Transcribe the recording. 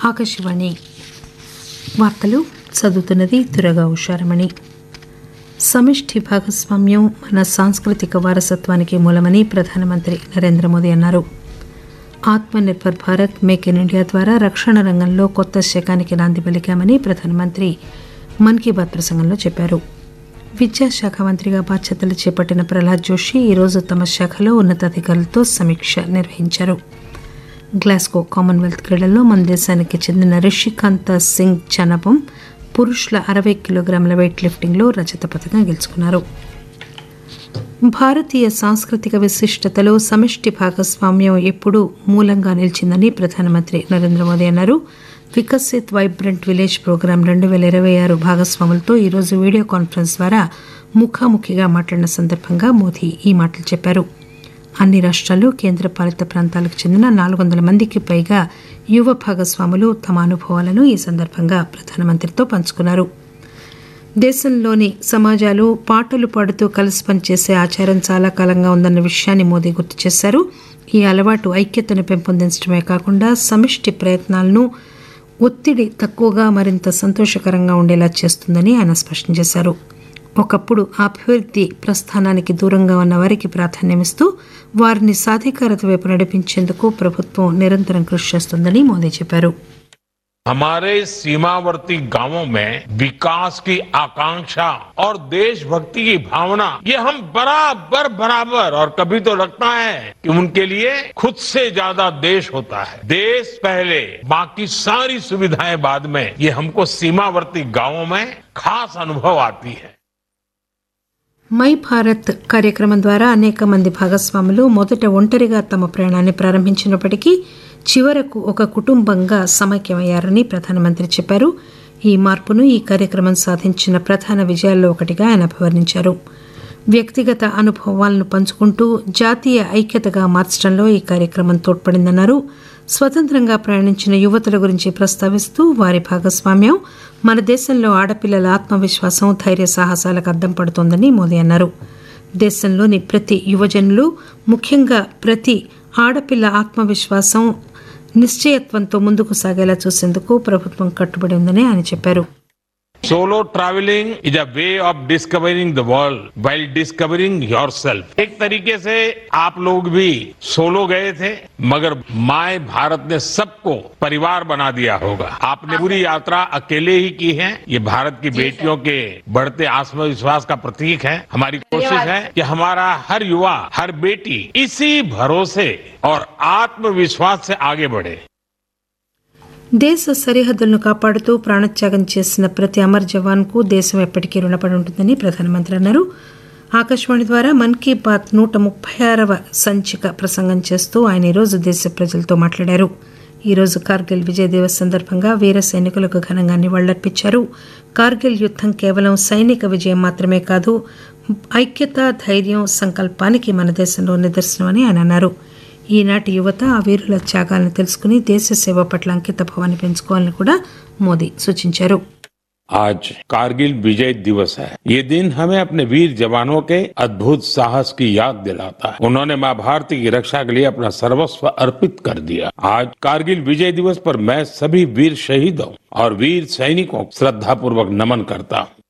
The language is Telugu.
ఆకాశవాణి వార్తలు చదువుతున్నది దుర్గా ఉషారమణి. సమిష్టి భాగస్వామ్యం మన సాంస్కృతిక వారసత్వానికి మూలమని ప్రధానమంత్రి నరేంద్ర మోదీ అన్నారు. Atmanirbhar Bharat, make in India ద్వారా రక్షణ రంగంలో కొత్త శకానికి నాంది పలికామని ప్రధానమంత్రి మన్ కీ బాత్ ప్రసంగంలో చెప్పారు. విద్యాశాఖ మంత్రిగా బాధ్యతలు చేపట్టిన ప్రహ్లాద్ జోషి ఈరోజు తమ శాఖలో ఉన్నతాధికారులతో సమీక్ష నిర్వహించారు. గ్లాస్గో కామన్వెల్త్ క్రీడల్లో మన దేశానికి చెందిన రిషికాంత సింగ్ చనపం పురుషుల 60 కిలోగ్రాముల వెయిట్ లిఫ్టింగ్లో రజత పథకం గెలుచుకున్నారు. భారతీయ సాంస్కృతిక విశిష్టతలో సమిష్టి భాగస్వామ్యం ఎప్పుడూ మూలంగా నిలిచిందని ప్రధానమంత్రి నరేంద్ర మోదీ అన్నారు. వికసిత్ వైబ్రెంట్ విలేజ్ ప్రోగ్రాం 2026 భాగస్వాములతో ఈరోజు వీడియో కాన్ఫరెన్స్ ద్వారా ముఖాముఖిగా మాట్లాడిన సందర్భంగా మోదీ ఈ మాటలు చెప్పారు. అన్ని రాష్ట్రాలు, కేంద్రపాలిత ప్రాంతాలకు చెందిన 400 మందికి పైగా యువ భాగస్వాములు తమ అనుభవాలను ఈ సందర్భంగా ప్రధానమంత్రితో పంచుకున్నారు. దేశంలోని సమాజాలు పాటలు పాడుతూ కలిసి పనిచేసే ఆచారం చాలా కాలంగా ఉందన్న విషయాన్ని మోదీ గుర్తు చేశారు. ఈ అలవాటు ఐక్యతను పెంపొందించడమే కాకుండా సమిష్టి ప్రయత్నాలను ఒత్తిడి తక్కువగా మరింత సంతోషకరంగా ఉండేలా చేస్తుందని ఆయన స్పష్టం చేశారు. ఒకప్పుడు అభివృద్ధి ప్రస్థానానికి దూరంగా ఉన్న వారికి ప్రాధాన్యమిస్తూ వారిని సాధికారత వైపు నడిపించేందుకు ప్రభుత్వం నిరంతరం కృషి చేస్తుందని మోదీ చెప్పారు. हमारे सीमावर्ती गांवों में विकास की आकांक्षा और देशभक्ति की भावना ये हम बराबर और कभी तो लगता है कि उनके लिए खुद से ज्यादा देश होता है. देश पहले, बाकी सारी सुविधाएं बाद में, ये हमको सीमावर्ती गांवों में खास अनुभव आती है. మై భారత్ కార్యక్రమం ద్వారా అనేక మంది భాగస్వాములు మొదట ఒంటరిగా తమ ప్రయాణాన్ని ప్రారంభించినప్పటికీ చివరకు ఒక కుటుంబంగా సమైక్యమయ్యారని ప్రధానమంత్రి చెప్పారు. ఈ మార్పును ఈ కార్యక్రమం సాధించిన ప్రధాన విజయాల్లో ఒకటిగా ఆయన అభివర్ణించారు. వ్యక్తిగత అనుభవాలను పంచుకుంటూ జాతీయ ఐక్యతగా మార్చడంలో ఈ కార్యక్రమం తోడ్పడిందన్నారు. స్వతంత్రంగా ప్రయాణించిన యువతుల గురించి ప్రస్తావిస్తూ వారి భాగస్వామ్యం మన దేశంలో ఆడపిల్లల ఆత్మవిశ్వాసం, ధైర్య సాహసాలకు అద్దం పడుతోందని మోదీ అన్నారు. దేశంలోని ప్రతి యువజనులు, ముఖ్యంగా ప్రతి ఆడపిల్ల ఆత్మవిశ్వాసం, నిశ్చయత్వంతో ముందుకు సాగేలా చూసేందుకు ప్రభుత్వం కట్టుబడి ఉందని ఆయన చెప్పారు. Solo traveling is a way of discovering the world while discovering yourself. एक तरीके से आप लोग भी सोलो गए थे, मगर माय भारत ने सबको परिवार बना दिया होगा. आपने पूरी यात्रा अकेले ही की है. ये भारत की बेटियों के बढ़ते आत्मविश्वास का प्रतीक है. हमारी कोशिश है कि हमारा हर युवा, हर बेटी इसी भरोसे और आत्मविश्वास से आगे बढ़े. దేశ సరిహద్దులను కాపాడుతూ ప్రాణత్యాగం చేసిన ప్రతి అమర్ జవాన్కు దేశం ఎప్పటికీ రుణపడి ఉంటుందని ప్రధానమంత్రి అన్నారు. ఆకాశవాణి ద్వారా మన్ కీ బాత్ 136వ సంచిక ప్రసంగం చేస్తూ ఆయన ఈరోజు దేశ ప్రజలతో మాట్లాడారు. ఈరోజు కార్గిల్ విజయ్ దివస్ సందర్భంగా వీర సైనికులకు ఘనంగా నివాళులర్పించారు. కార్గిల్ యుద్దం కేవలం సైనిక విజయం మాత్రమే కాదు, ఐక్యత, ధైర్యం, సంకల్పానికి మన దేశంలో నిదర్శనమని ఆయన అన్నారు. ఈనాటి యువత ఆ వీరుల త్యాగాలను తెలుసుకుని దేశ సేవ పట్ల అంకిత భావాన్ని పెంచుకోవాలని కూడా మోదీ సూచించారు. आज कारगिल विजय दिवस है. ये दिन हमें अपने वीर जवानों के अद्भुत साहस की याद दिलाता है. उन्होंने मां भारती की रक्षा के लिए अपना सर्वस्व अर्पित कर दिया. आज कारगिल विजय दिवस पर मैं सभी वीर शहीदों और वीर सैनिकों को श्रद्धापूर्वक नमन करता हूँ.